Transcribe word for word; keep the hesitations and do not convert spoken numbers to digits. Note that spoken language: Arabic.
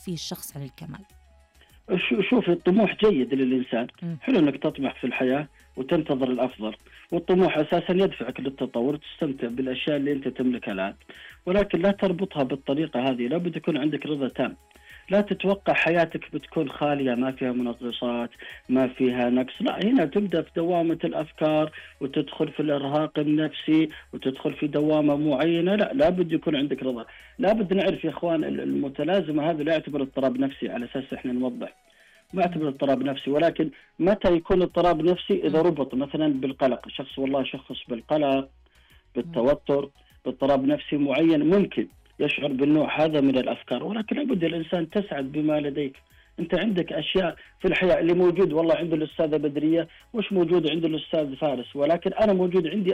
فيه الشخص على الكمال؟ شوف، الطموح جيد للإنسان، م. حلو أنك تطمح في الحياة وتنتظر الأفضل، والطموح أساسا يدفعك للتطور وتستمتع بالأشياء اللي أنت تملكها الآن، ولكن لا تربطها بالطريقة هذه. لابد يكون عندك رضا تام، لا تتوقع حياتك بتكون خالية ما فيها منغصات ما فيها نقص، لا، هنا تبدأ في دوامة الأفكار وتدخل في الإرهاق النفسي وتدخل في دوامة معينة. لا، لابد يكون عندك رضا. لابد نعرف يا إخوان المتلازمة هذا لا يعتبر اضطراب نفسي، على أساس إحنا نوضح ما يعتبر اضطراب نفسي، ولكن متى يكون اضطراب نفسي؟ إذا ربط مثلا بالقلق، شخص والله شخص بالقلق بالتوتر باضطراب نفسي معين ممكن يشعر بالنوع هذا من الأفكار، ولكن لابد الإنسان تسعد بما لديك. أنت عندك أشياء في الحياة اللي موجود والله عند الأستاذة بدرية وش موجود عند الأستاذ فارس، ولكن أنا موجود عندي